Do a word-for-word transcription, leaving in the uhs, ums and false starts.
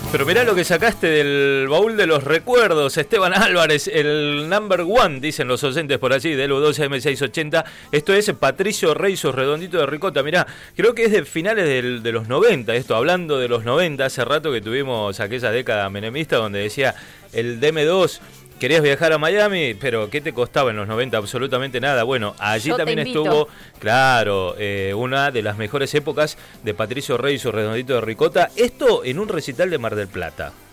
Pero mirá lo que sacaste del baúl de los recuerdos, Esteban Álvarez, el number one, dicen los oyentes por allí, del U doce M seiscientos ochenta. Esto es Patricio Rey, sus redonditos de ricota. Mirá, creo que es de finales del, de los noventa, esto, hablando de los noventa, hace rato que tuvimos aquella década menemista donde decía el D M dos... Querías viajar a Miami, pero ¿qué te costaba en los noventa? Absolutamente nada. Bueno, allí Yo también estuvo, claro, eh, una de las mejores épocas de Patricio Rey y su redondito de ricota. Esto en un recital de Mar del Plata.